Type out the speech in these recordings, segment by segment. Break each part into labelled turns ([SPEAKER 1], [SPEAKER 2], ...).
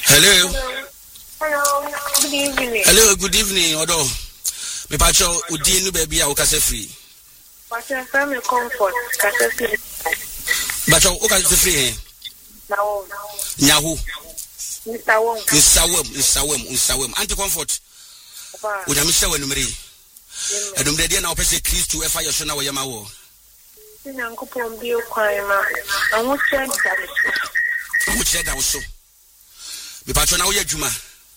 [SPEAKER 1] Hello.
[SPEAKER 2] Hello. Good evening.
[SPEAKER 1] Hello, good evening. Odo. Me pacho udinu baby a ukase free.
[SPEAKER 2] Pacho family comfort. Kase free.
[SPEAKER 1] Pacho ukase free.
[SPEAKER 2] Now.
[SPEAKER 1] Nyahu.
[SPEAKER 2] Mr.
[SPEAKER 1] Wem. Anti comfort. Unyamisha wenumri. Edumre dia na opese Kristo efa yosho na woyama wo.
[SPEAKER 2] Nyankopon bi okwaima.
[SPEAKER 1] Amuche da wo. Me pacho na wo adwuma.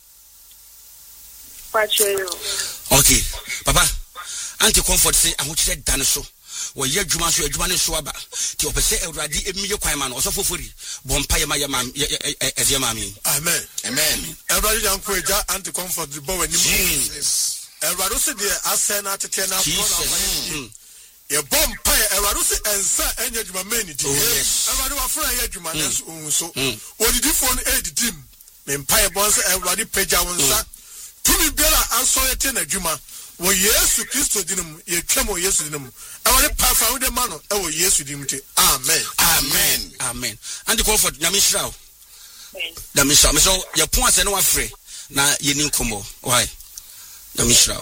[SPEAKER 2] Pacho yo.
[SPEAKER 1] Okay. Papa, anti comfort say amuche da no so. Wo ye adwuma so adwuma ne so aba. Ti opese Awurade emiye kwaima no osofofori. Bompa yema mami.
[SPEAKER 3] Amen. Awurade yanko eja anti comfort the bow ni. Awurade se de asena tete na pro. Ye bompa Awurade se ensa enya adwuma mani di. Awurade wafura ye adwuma na so. Odidi phone editim. Me mpae bonse Awurade peja wonsa. Tumi biara ansoyete na adwuma. Wo Yesu Kristo dinum ye twemo Yesu dinum. Awurade pafa wo de ma no e wo Yesu dinum te. Amen.
[SPEAKER 1] Anti comfort nyamishrawo. Nyamishrawo. Me so ye pon ase no afre na ye ni nkomo. Why? Nyamishrawo.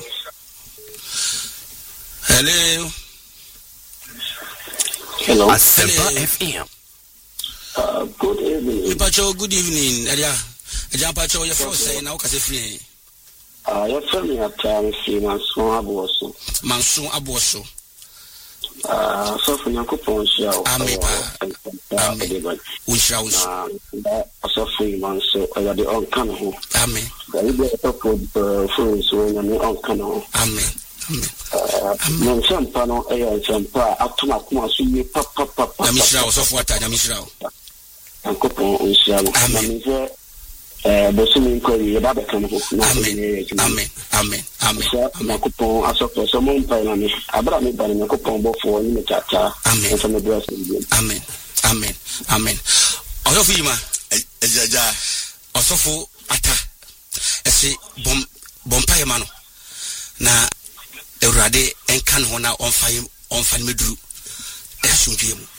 [SPEAKER 4] Hello.
[SPEAKER 1] Asempa FM.
[SPEAKER 4] Good evening.
[SPEAKER 1] Pacho, good evening. Eja pacho ye force na ukase free.
[SPEAKER 4] Your family at see Manson
[SPEAKER 1] Abuoso.
[SPEAKER 4] So for Yankopon show.
[SPEAKER 1] Amen. We shall.
[SPEAKER 4] So for you, so I got the on canoe.
[SPEAKER 1] Amen.
[SPEAKER 4] I will talk with friends when I'm on canoe.
[SPEAKER 1] Amen.
[SPEAKER 4] No, some panel, some up to my commas, you papa.
[SPEAKER 1] Yamishra, so for what Yamishra.
[SPEAKER 4] Yankopon shall. Bosumi nkori yeba bekano
[SPEAKER 1] Amen.
[SPEAKER 4] Nakupon asopo so mo mpa na me abra me ba na nakupon bofo ni me chacha so me bless you.
[SPEAKER 1] Amen. Osofu yima
[SPEAKER 3] ejaja
[SPEAKER 1] osofu ata ese bompa yema no na Awurade enkan ho na onfa meduru esunjue mu